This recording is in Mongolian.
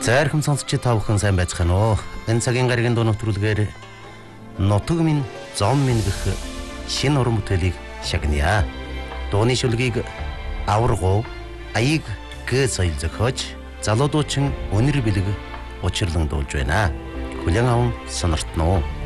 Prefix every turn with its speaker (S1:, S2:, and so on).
S1: Зайрхан сонсогч та бүхэн сайн байцгаана уу? Энэ цагийн гарагийн дуу нэвтрүүлгээр Нутаг минь зом минь гэх шинэ уран бүтээлийг шагная. Дууны шүлгийг аваргуу аяг гэ соёл зохиож залуудуучин өнөр бэлэг учирлан дуулж байна. Хүлэн аван сониртно уу?